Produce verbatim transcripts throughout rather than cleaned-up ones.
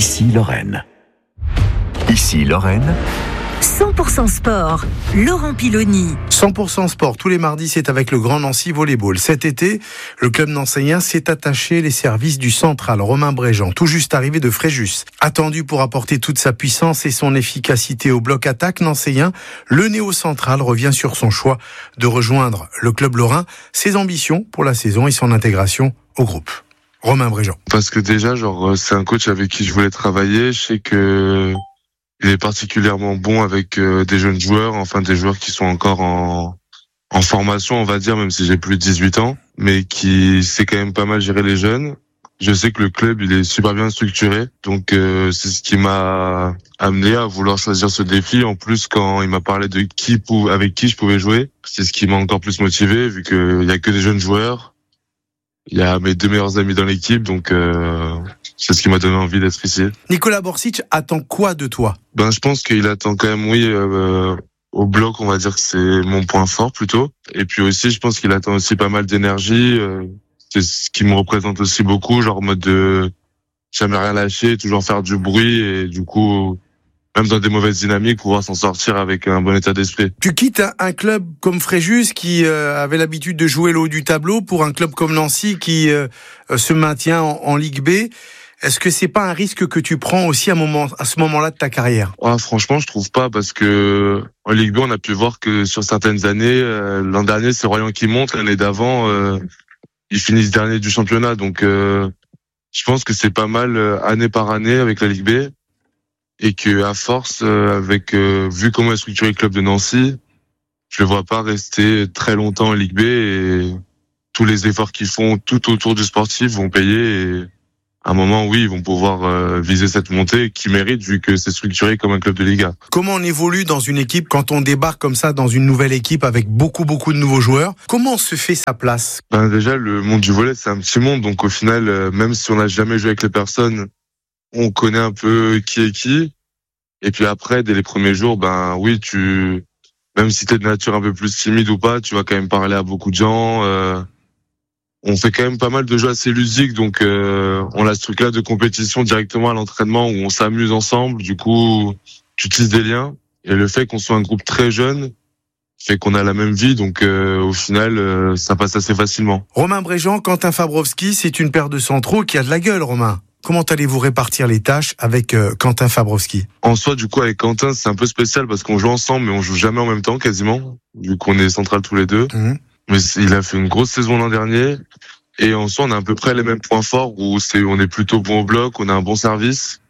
Ici Lorraine. Ici Lorraine. cent pour cent sport, Laurent Piloni. cent pour cent sport, tous les mardis, c'est avec le Grand Nancy Volleyball. Cet été, le club nancéen s'est attaché les services du central Romain Bréjean, tout juste arrivé de Fréjus. Attendu pour apporter toute sa puissance et son efficacité au bloc attaque nancéen, le néo-central revient sur son choix de rejoindre le club lorrain, ses ambitions pour la saison et son intégration au groupe. Romain Bréjean. Parce que déjà, genre, c'est un coach avec qui je voulais travailler. Je sais que il est particulièrement bon avec euh, des jeunes joueurs, enfin des joueurs qui sont encore en, en formation, on va dire, même si j'ai plus de dix-huit ans, mais qui sait quand même pas mal gérer les jeunes. Je sais que le club, il est super bien structuré, donc euh, c'est ce qui m'a amené à vouloir choisir ce défi. En plus, quand il m'a parlé de qui pou- avec qui je pouvais jouer, c'est ce qui m'a encore plus motivé, vu qu'il y a que des jeunes joueurs. Il y a mes deux meilleurs amis dans l'équipe, donc euh, c'est ce qui m'a donné envie d'être ici. Nicolas Borsic attend quoi de toi ? Ben, je pense qu'il attend quand même, oui, euh, au bloc, on va dire que c'est mon point fort plutôt. Et puis aussi, je pense qu'il attend aussi pas mal d'énergie. Euh, c'est ce qui me représente aussi beaucoup, genre en mode de jamais rien lâcher, toujours faire du bruit et du coup, même dans des mauvaises dynamiques, pouvoir s'en sortir avec un bon état d'esprit. Tu quittes un, un club comme Fréjus qui euh, avait l'habitude de jouer le haut du tableau pour un club comme Nancy qui euh, se maintient en, en Ligue B. Est-ce que c'est pas un risque que tu prends aussi à, moment, à ce moment-là de ta carrière ? Ah, franchement, je trouve pas, parce que en Ligue B, on a pu voir que sur certaines années, euh, l'an dernier, c'est Royan qui monte, l'année d'avant, euh, ils finissent dernier du championnat. Donc, euh, je pense que c'est pas mal euh, année par année avec la Ligue B. Et que à force, euh, avec euh, vu comment est structuré le club de Nancy, je ne vois pas rester très longtemps en Ligue B, et tous les efforts qu'ils font tout autour du sportif vont payer, et à un moment, oui, ils vont pouvoir euh, viser cette montée qui mérite, vu que c'est structuré comme un club de Liga. Comment on évolue dans une équipe quand on débarque comme ça dans une nouvelle équipe avec beaucoup beaucoup de nouveaux joueurs ? Comment se fait sa place ? Ben déjà, le monde du volley, c'est un petit monde, donc au final, euh, même si on n'a jamais joué avec les personnes, on connaît un peu qui est qui. Et puis après, dès les premiers jours, ben oui, tu, même si t'es de nature un peu plus timide ou pas, tu vas quand même parler à beaucoup de gens. Euh, on fait quand même pas mal de jeux assez ludiques, donc euh, on a ce truc-là de compétition directement à l'entraînement où on s'amuse ensemble. Du coup, tu tisses des liens. Et le fait qu'on soit un groupe très jeune fait qu'on a la même vie, donc euh, au final, euh, ça passe assez facilement. Romain Bréjean, Quentin Fabrovski, c'est une paire de centraux qui a de la gueule, Romain. Comment allez-vous répartir les tâches avec euh, Quentin Fabrovski ? En soi, du coup, avec Quentin, c'est un peu spécial parce qu'on joue ensemble, mais on joue jamais en même temps, quasiment, vu qu'on est central tous les deux. Mmh. Mais il a fait une grosse saison l'an dernier. Et en soi, on a à peu près les mêmes points forts où c'est, on est plutôt bon au bloc, on a un bon service.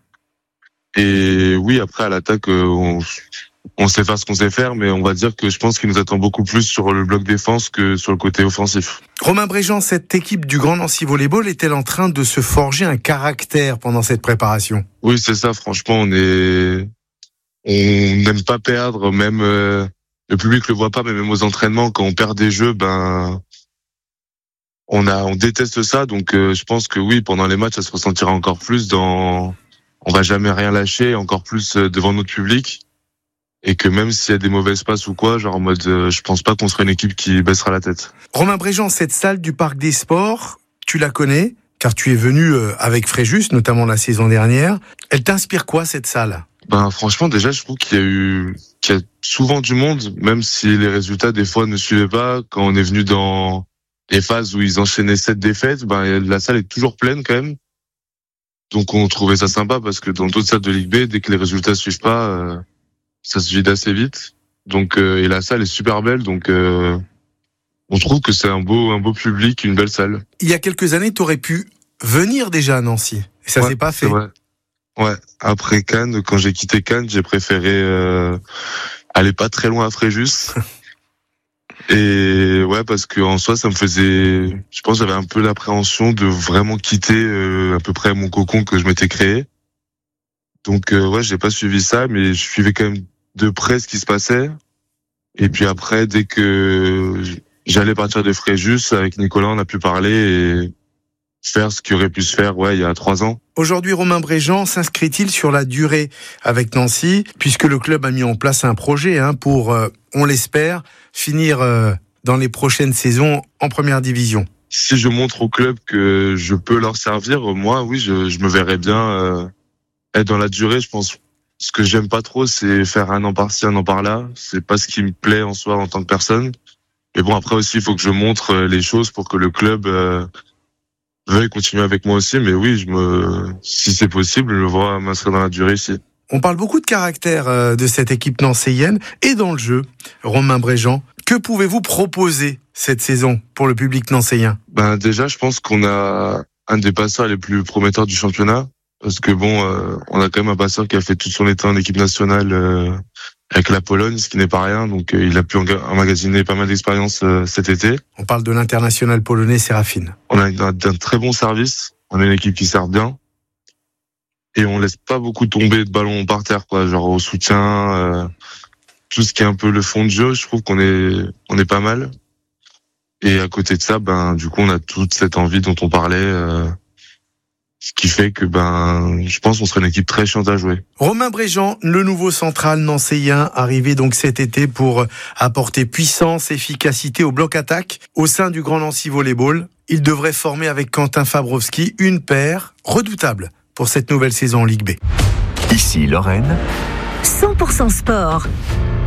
Et oui, après, à l'attaque, on, on sait faire ce qu'on sait faire, mais on va dire que je pense qu'il nous attend beaucoup plus sur le bloc défense que sur le côté offensif. Romain Bréjean, cette équipe du Grand Nancy Volleyball est-elle en train de se forger un caractère pendant cette préparation ? Oui, c'est ça. Franchement, on est, on n'aime pas perdre. Même euh, le public le voit pas, mais même aux entraînements, quand on perd des jeux, ben on a, on déteste ça. Donc, euh, je pense que oui, pendant les matchs, ça se ressentira encore plus. Dans, on va jamais rien lâcher, encore plus devant notre public. Et que même s'il y a des mauvaises passes ou quoi, genre en mode, euh, je pense pas qu'on sera une équipe qui baissera la tête. Romain Bréjean, cette salle du Parc des Sports, tu la connais, car tu es venu avec Fréjus, notamment la saison dernière. Elle t'inspire quoi, cette salle ? Ben, franchement, déjà, je trouve qu'il y a eu, qu'il y a souvent du monde, même si les résultats, des fois, ne suivaient pas. Quand on est venu dans les phases où ils enchaînaient sept défaites, ben, la salle est toujours pleine, quand même. Donc, on trouvait ça sympa parce que dans d'autres salles de Ligue B, dès que les résultats suivent pas, euh, ça se vide assez vite. Donc, euh, et la salle est super belle, donc, euh, on trouve que c'est un beau, un beau public, une belle salle. Il y a quelques années, tu aurais pu venir déjà à Nancy. Et ça ouais, s'est pas fait. Ouais. ouais. Après Cannes, quand j'ai quitté Cannes, j'ai préféré euh, aller pas très loin à Fréjus. Et ouais, parce que en soi, ça me faisait, je pense, que j'avais un peu l'appréhension de vraiment quitter euh, à peu près mon cocon que je m'étais créé. Donc euh, ouais, j'ai pas suivi ça, mais je suivais quand même de près ce qui se passait. Et puis après, dès que j'allais partir de Fréjus, avec Nicolas, on a pu parler et faire ce qui aurait pu se faire, ouais, il y a trois ans. Aujourd'hui, Romain Bréjean s'inscrit-il sur la durée avec Nancy, puisque le club a mis en place un projet hein, pour, euh, on l'espère, finir euh, dans les prochaines saisons en première division. Si je montre au club que je peux leur servir, moi, oui, je, je me verrais bien euh, être dans la durée, je pense. Ce que j'aime pas trop, c'est faire un an par-ci, un an par-là. C'est pas ce qui me plaît en soi en tant que personne. Mais bon, après aussi, il faut que je montre les choses pour que le club euh, veuille continuer avec moi aussi. Mais oui, je me, si c'est possible, je me vois m'inscrire dans la durée ici. On parle beaucoup de caractère euh, de cette équipe nancéienne et dans le jeu. Romain Bréjean, que pouvez-vous proposer cette saison pour le public nancéien? Ben déjà, je pense qu'on a un des passeurs les plus prometteurs du championnat. Parce que bon, euh, on a quand même un passeur qui a fait toute son état en équipe nationale euh, avec la Pologne, ce qui n'est pas rien. Donc euh, il a pu emmagasiner pas mal d'expérience euh, cet été. On parle de l'international polonais Sérafine. On a un, un très bon service. On a une équipe qui sert bien. Et on laisse pas beaucoup tomber de ballons par terre, quoi. Genre au soutien, euh, tout ce qui est un peu le fond de jeu, je trouve qu'on est, on est pas mal. Et à côté de ça, ben du coup, on a toute cette envie dont on parlait. Euh, Ce qui fait que, ben, je pense qu'on serait une équipe très chiante à jouer. Romain Bréjean, le nouveau central nancéien, arrivé donc cet été pour apporter puissance, efficacité au bloc attaque au sein du Grand Nancy Volleyball. Il devrait former avec Quentin Fabrowski une paire redoutable pour cette nouvelle saison en Ligue B. Ici Lorraine. cent pour cent sport.